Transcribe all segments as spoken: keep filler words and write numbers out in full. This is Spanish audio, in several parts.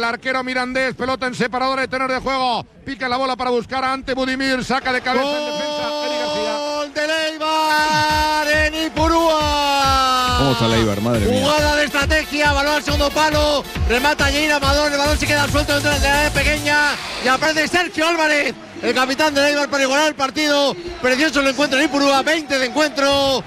arquero mirandés, pelota en separador de tenor de juego, pica la bola para buscar a Ante Budimir, saca de cabeza en defensa Eric García. ¡Gol de Leibar en Ipurúa! ¿Cómo está Leibar, madre mía? Jugada de estrategia, balón al segundo palo, remata Jair Amador, el balón se queda suelto dentro de la área pequeña y aparece Sergio Álvarez, el capitán de Leibar, para igualar el partido. Precioso el encuentro en Ipurúa, veinte de encuentro.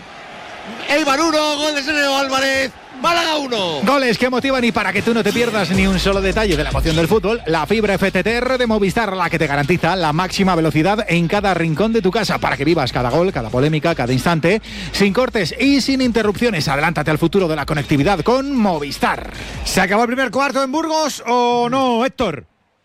Eibar uno, gol de Sergio Álvarez. Málaga uno. Goles que motivan, y para que tú no te pierdas ni un solo detalle de la emoción del fútbol, la fibra F T T R de Movistar, la que te garantiza la máxima velocidad en cada rincón de tu casa para que vivas cada gol, cada polémica, cada instante, sin cortes y sin interrupciones. Adelántate al futuro de la conectividad con Movistar. ¿Se acabó el primer cuarto en Burgos o no, Héctor?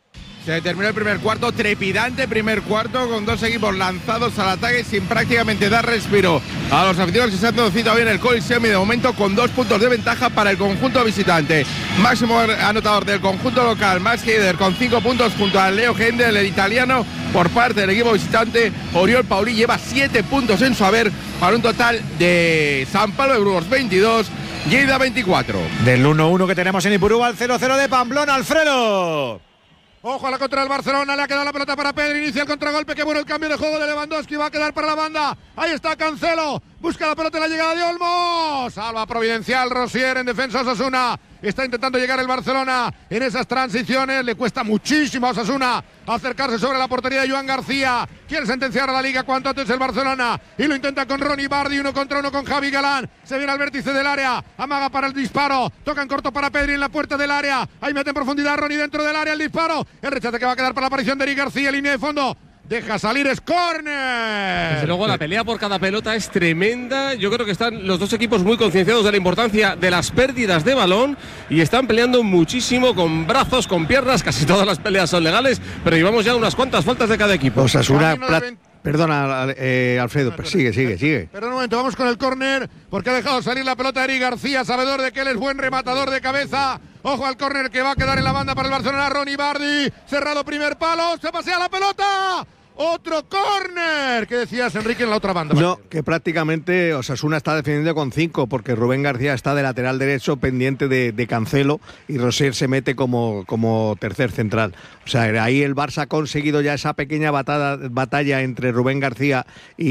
Se terminó el primer cuarto, trepidante primer cuarto, con dos equipos lanzados al ataque sin prácticamente dar respiro a los aficionados que se han conocido hoy en el Coliseum, y de momento con dos puntos de ventaja para el conjunto visitante. Máximo anotador del conjunto local, Max Heider, con cinco puntos junto a Leo Hendel, el italiano. Por parte del equipo visitante, Oriol Pauli lleva siete puntos en su haber, para un total de San Pablo de Burgos veintidós, Lleida veinticuatro. Del uno uno que tenemos en Ipurúa al cero cero de Pamplona, Alfredo. Ojo a la contra del Barcelona, le ha quedado la pelota para Pedri, inicia el contragolpe, qué bueno el cambio de juego de Lewandowski, va a quedar para la banda, ahí está Cancelo, busca la pelota en la llegada de Olmo, salva providencial Rosier en defensa Osasuna, está intentando llegar el Barcelona en esas transiciones, le cuesta muchísimo a Osasuna acercarse sobre la portería de Joan García, quiere sentenciar a la Liga cuanto antes el Barcelona, y lo intenta con Ronny Bardi, uno contra uno con Javi Galán, se viene al vértice del área, amaga para el disparo, toca en corto para Pedri en la puerta del área, ahí mete en profundidad Ronny dentro del área, el disparo, el rechace que va a quedar para la aparición de Eric García, línea de fondo, deja salir, es córner. Desde luego la pelea por cada pelota es tremenda. Yo creo que están los dos equipos muy concienciados de la importancia de las pérdidas de balón y están peleando muchísimo con brazos, con piernas. Casi todas las peleas son legales, pero llevamos ya unas cuantas faltas de cada equipo. Osasuna, perdona, eh, Alfredo, pero sigue, sigue, sigue. Pero un momento, vamos con el córner, porque ha dejado salir la pelota Eric García, sabedor de que él es buen rematador de cabeza. Ojo al córner que va a quedar en la banda para el Barcelona, Ronny Bardi, cerrado primer palo, se pasea la pelota. Otro córner. ¿Qué decías, Enrique, en la otra banda? No, que prácticamente Osasuna está defendiendo con cinco, porque Rubén García está de lateral derecho pendiente de, de Cancelo, y Rosier se mete como, como tercer central. O sea, ahí el Barça ha conseguido ya esa pequeña batalla, batalla entre Rubén García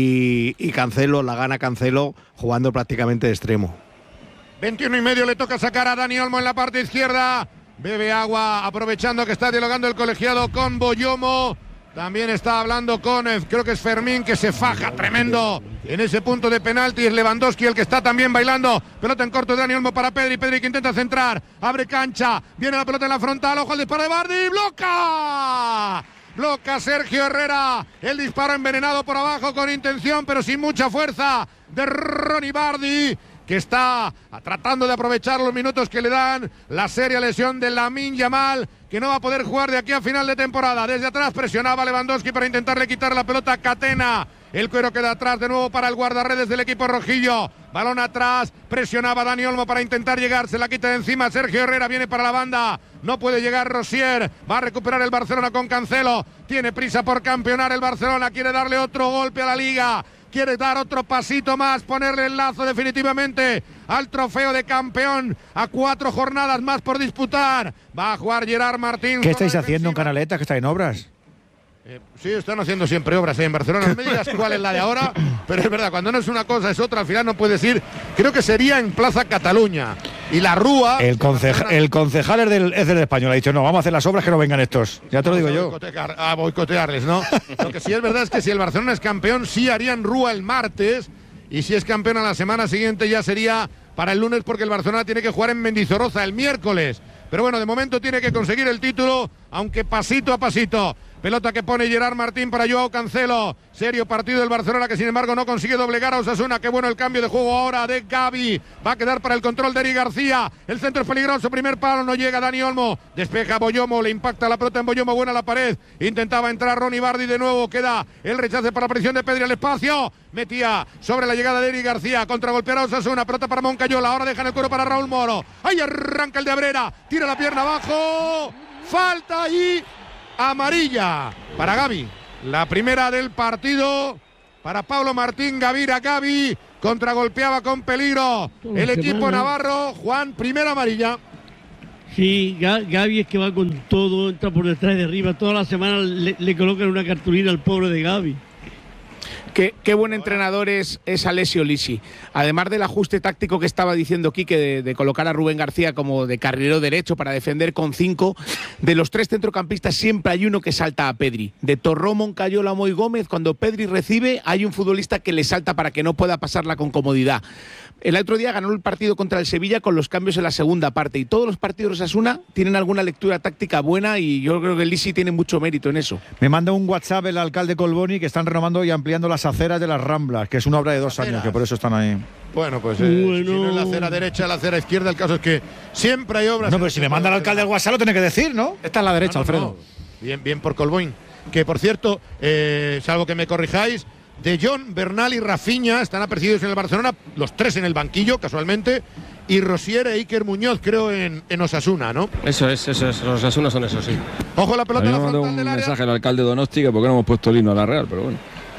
y, y Cancelo, la gana Cancelo jugando prácticamente de extremo. veintiuno y medio le toca sacar a Dani Olmo en la parte izquierda. Bebe agua, aprovechando que está dialogando el colegiado con Boyomo. También está hablando con, creo que es Fermín, que se faja tremendo en ese punto de penalti. Es Lewandowski el que está también bailando. Pelota en corto de Dani Olmo para Pedri. Pedri que intenta centrar. Abre cancha. Viene la pelota en la frontal. Ojo al disparo de Bardi. ¡Bloca! Bloca Sergio Herrera. El disparo envenenado por abajo con intención, pero sin mucha fuerza, de Ronny Bardi, que está tratando de aprovechar los minutos que le dan. La seria lesión de Lamine Yamal, que no va a poder jugar de aquí a final de temporada. Desde atrás presionaba Lewandowski para intentarle quitar la pelota a Catena. El cuero queda atrás de nuevo para el guardarredes del equipo rojillo. Balón atrás, presionaba Dani Olmo para intentar llegar, se la quita de encima Sergio Herrera, viene para la banda, no puede llegar Rosier, va a recuperar el Barcelona con Cancelo, tiene prisa por campeonar el Barcelona, quiere darle otro golpe a la Liga, quiere dar otro pasito más, ponerle el lazo definitivamente al trofeo de campeón, a cuatro jornadas más por disputar. Va a jugar Gerard Martín. ¿Qué estáis haciendo en Canaleta, que está en obras? Eh, sí, están haciendo siempre obras ahí en Barcelona. No me digas cuál es la de ahora, pero es verdad, cuando no es una cosa es otra, al final no puedes ir. Creo que sería en Plaza Cataluña. Y la Rúa. El, conceja, el concejal es del, es del Español, ha dicho, no, vamos a hacer las obras, que no vengan estos. Ya te lo digo yo. A, a boicotearles, ¿no? Lo que sí es verdad es que si el Barcelona es campeón, sí harían Rúa el martes. Y si es campeón a la semana siguiente, ya sería para el lunes, porque el Barcelona tiene que jugar en Mendizorroza el miércoles. Pero bueno, de momento tiene que conseguir el título, aunque pasito a pasito. Pelota que pone Gerard Martín para Joao Cancelo. Serio partido del Barcelona, que sin embargo no consigue doblegar a Osasuna. Qué bueno el cambio de juego ahora de Gavi. Va a quedar para el control de Eric García. El centro es peligroso. Primer palo, no llega Dani Olmo. Despeja Boyomo, le impacta la pelota en Boyomo. Buena la pared. Intentaba entrar Ronny Bardi de nuevo. Queda el rechace para la presión de Pedri al espacio. Metía sobre la llegada de Eric García. Contragolpear a Osasuna. Pelota para Moncayola. Ahora dejan el cuero para Raúl Moro. Ahí arranca el de Abrera. Tira la pierna abajo. Falta y amarilla para Gavi, la primera del partido para Pablo Martín Gavira. Gavi contragolpeaba con peligro el equipo navarro. Juan, primera amarilla. Sí, Gavi es que va con todo, entra por detrás y de arriba. Toda la semana le, le colocan una cartulina al pobre de Gavi. Qué, qué buen entrenador es, es Alessio Lisi. Además del ajuste táctico que estaba diciendo Quique de, de colocar a Rubén García como de carrilero derecho para defender con cinco, de los tres centrocampistas siempre hay uno que salta a Pedri. De Torró, Moncayola, Moi Gómez, cuando Pedri recibe hay un futbolista que le salta para que no pueda pasarla con comodidad. El otro día ganó el partido contra el Sevilla con los cambios en la segunda parte y todos los partidos de Osasuna tienen alguna lectura táctica buena y yo creo que Lisi tiene mucho mérito en eso. Me manda un WhatsApp el alcalde Colboni que están renovando y ampliando las aceras de las Ramblas, que es una obra de dos años, que por eso están ahí. Bueno, pues eh, bueno. Si no es la acera derecha, la acera izquierda, el caso es que siempre hay obras. No, pero si me manda el alcalde el WhatsApp lo tiene que decir, ¿no? Esta es la derecha, no, no, Alfredo. No. Bien, bien por Colboni. Que por cierto, eh, salvo que me corrijáis, De Jong, Bernal y Rafinha están apercibidos en el Barcelona, los tres en el banquillo, casualmente, y Rosier e Iker Muñoz, creo, en, en Osasuna, ¿no? Eso es, eso es, los Osasuna son esos, sí. Ojo la pelota, a mí la me mandó frontal un del área. mensaje al alcalde Donosti que por qué no hemos puesto el himno a la Real, pero bueno.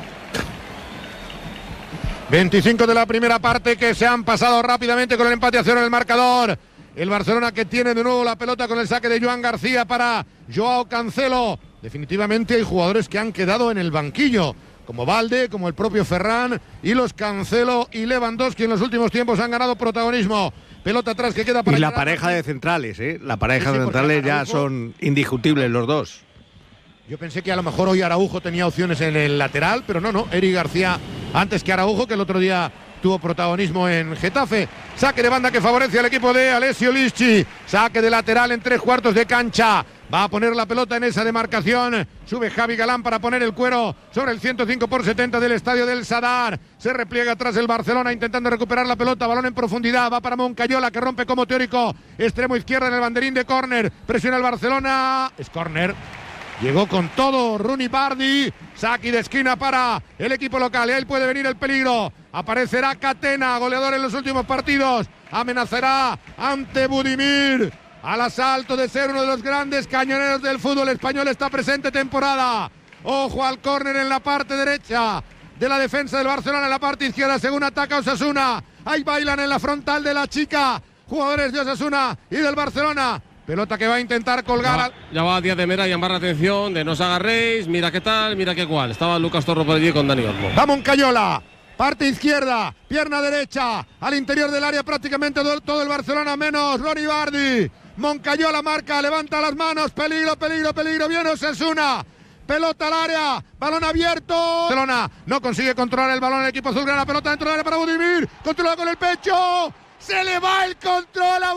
veinticinco de la primera parte que se han pasado rápidamente con el empate a cero en el marcador. El Barcelona que tiene de nuevo la pelota con el saque de Joan García para Joao Cancelo. Definitivamente hay jugadores que han quedado en el banquillo, como Valde, como el propio Ferran, y los Cancelo y Lewandowski en los últimos tiempos han ganado protagonismo. Pelota atrás que queda para... Y la pareja de centrales, ¿eh? La pareja sí, sí, de centrales ya son indiscutibles los dos. Yo pensé que a lo mejor hoy Araujo tenía opciones en el lateral, pero no, no. Eric García antes que Araujo, que el otro día tuvo protagonismo en Getafe. Saque de banda que favorece al equipo de Alessio Lisi. Saque de lateral en tres cuartos de cancha. Va a poner la pelota en esa demarcación. Sube Javi Galán para poner el cuero sobre el ciento cinco por setenta del estadio del Sadar. Se repliega atrás el Barcelona intentando recuperar la pelota. Balón en profundidad. Va para Moncayola que rompe como teórico. Extremo izquierda en el banderín de córner. Presiona el Barcelona. Es córner. Llegó con todo Rooney Bardi. Saque de esquina para el equipo local. Y ahí puede venir el peligro. Aparecerá Catena, goleador en los últimos partidos. Amenazará ante Budimir. Al asalto de ser uno de los grandes cañoneros del fútbol español esta presente temporada. Ojo al córner en la parte derecha de la defensa del Barcelona, en la parte izquierda según ataca Osasuna. Ahí bailan en la frontal de la chica jugadores de Osasuna y del Barcelona. Pelota que va a intentar colgar. Ya va, ya va Díaz de Mera a llamar la atención de no os agarréis, mira qué tal, mira qué cual. Estaba Lucas Torro por allí con Dani Olmo. Va Moncayola. Parte izquierda, pierna derecha, al interior del área prácticamente todo el Barcelona menos Ronnie Bardi. Moncayola marca, levanta las manos, peligro, peligro, peligro, viene Osasuna. Pelota al área, balón abierto. Barcelona no consigue controlar el balón el equipo azulgrana, pelota dentro del área para Budimir. Controla con el pecho, se le va el control a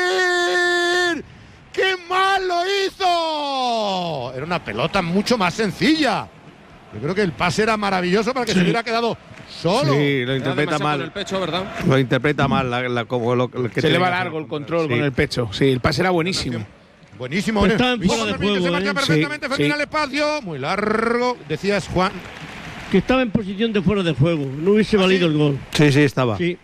Budimir. ¡Qué mal lo hizo! Era una pelota mucho más sencilla. Yo creo que el pase era maravilloso para que sí. se hubiera quedado solo. Sí, lo interpreta mal. El pecho, ¿verdad? Lo interpreta mal. La, la, como lo, lo que se le va largo el control sí. con el pecho. Sí, el pase era buenísimo. Buenísimo. Pues está en fuera de juego. Se marcha ¿eh? perfectamente, sí, sí. sí. el espacio. Muy largo. Decías, Juan. Que estaba en posición de fuera de juego. No hubiese ¿Ah, valido sí? el gol. Sí, sí, estaba. Sí.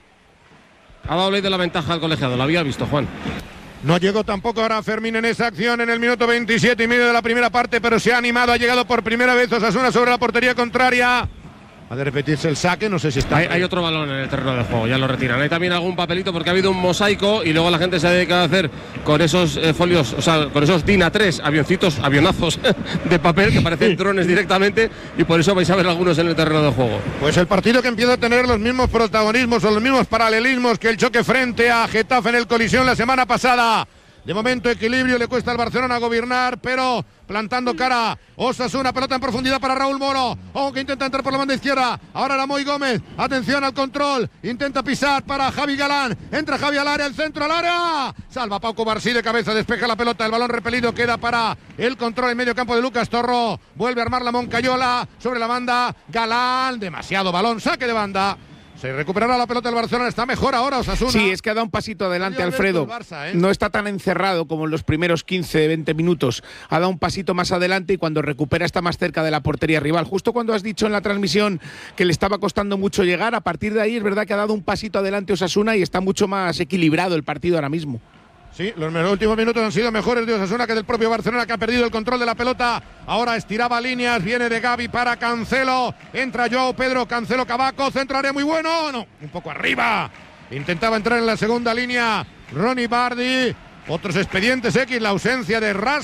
Ha dado ley de la ventaja al colegiado. Lo había visto, Juan. No llegó tampoco ahora Fermín en esa acción en el minuto veintisiete y medio de la primera parte, pero se ha animado, ha llegado por primera vez Osasuna sobre la portería contraria. Ha de repetirse el saque, no sé si está... Hay, hay otro balón en el terreno de juego, ya lo retiran. Hay también algún papelito porque ha habido un mosaico y luego la gente se ha dedicado a hacer con esos eh, folios, o sea, con esos DIN A tres, avioncitos, avionazos de papel que parecen drones directamente y por eso vais a ver algunos en el terreno de juego. Pues el partido que empieza a tener los mismos protagonismos o los mismos paralelismos que el choque frente a Getafe en el Colisión la semana pasada. De momento equilibrio, le cuesta al Barcelona gobernar, pero plantando cara Osasuna, pelota en profundidad para Raúl Moro, ojo que intenta entrar por la banda izquierda, ahora era Moi Gómez, atención al control, intenta pisar para Javi Galán, entra Javi al área, el centro al área, salva Pau Covarsí de cabeza, despeja la pelota, el balón repelido queda para el control en medio campo de Lucas Torró, vuelve a armar la Moncayola, sobre la banda Galán, demasiado balón, saque de banda. Se recuperará la pelota del Barcelona, está mejor ahora Osasuna. Sí, es que ha dado un pasito adelante Alfredo. Barça, ¿eh? No está tan encerrado como en los primeros quince, veinte minutos. Ha dado un pasito más adelante y cuando recupera está más cerca de la portería rival. Justo cuando has dicho en la transmisión que le estaba costando mucho llegar, a partir de ahí es verdad que ha dado un pasito adelante Osasuna y está mucho más equilibrado el partido ahora mismo. Sí, los últimos minutos han sido mejores de Osasuna que del propio Barcelona, que ha perdido el control de la pelota. Ahora estiraba líneas, viene de Gavi para Cancelo. Entra Joao Pedro, Cancelo, Cavaco, centro área muy bueno. No, un poco arriba. Intentaba entrar en la segunda línea Ronnie Bardi. Otros expedientes X, la ausencia de Ras